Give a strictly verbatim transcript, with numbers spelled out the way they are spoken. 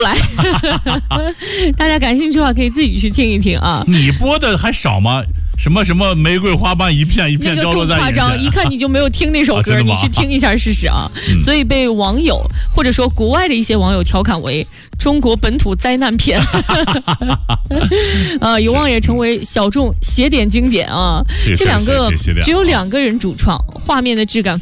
来。大家感兴趣的话可以自己去听一听啊。 你播的还少吗？什么什么玫瑰花瓣一片一片凋落在眼前， 那个更夸张，一看你就没有听那首歌， 啊、 你去听一下试试啊。 嗯、 所以被网友或者说国外的一些网友调侃为中国本土灾难片，啊，有望也成为小众写点经典啊。这两个只有两个人主创，画面的质感